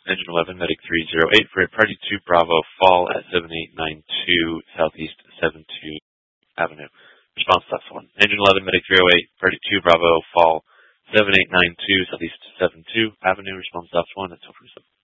Engine 11, Medic 308 for a Party 2 Bravo, fall at 7892 Southeast 72 Avenue. Response Task 1. Engine 11, Medic 308, Party 2 Bravo, fall 7892 Southeast 72 Avenue. Response Task 1 at 1247.